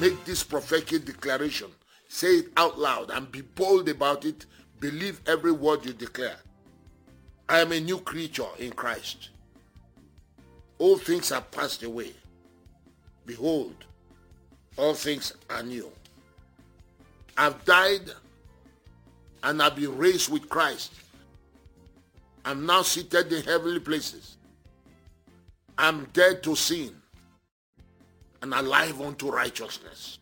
Make this prophetic declaration. Say it out loud and be bold about it. Believe every word you declare. I am a new creature in Christ. All things have passed away. Behold, all things are new. I've died and I've been raised with Christ. I'm now seated in heavenly places. I'm dead to sin and alive unto righteousness.